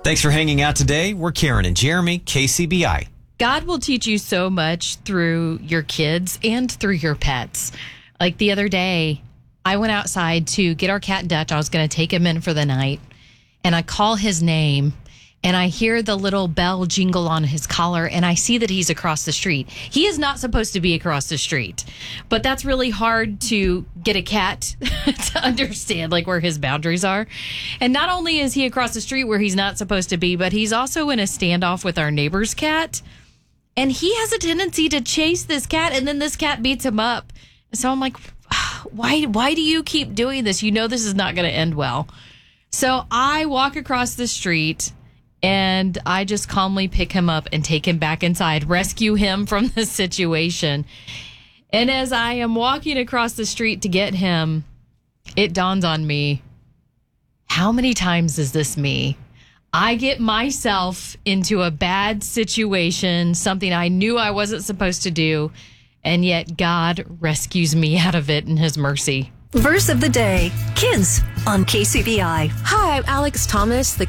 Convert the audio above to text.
Thanks for hanging out today. We're Karen and Jeremy, KCBI. God will teach you so much through your kids and through your pets. Like the other day, I went outside to get our cat Dutch. I was going to take him in for the night, and I call his name, and I hear the little bell jingle on his collar, and I see that he's across the street. He is not supposed to be across the street, but that's really hard to get a cat to understand, like, where his boundaries are. And not only is he across the street where he's not supposed to be, but he's also in a standoff with our neighbor's cat. And he has a tendency to chase this cat, and then this cat beats him up. So I'm like, why do you keep doing this? You know this is not going to end well. So I walk across the street, and I just calmly pick him up and take him back inside, rescue him from the situation. And as I am walking across the street to get him, it dawns on me, how many times is this me? I get myself into a bad situation, something I knew I wasn't supposed to do, and yet God rescues me out of it in his mercy. Verse of the day, Kids on KCBI. Hi, I'm Alex Thomas, the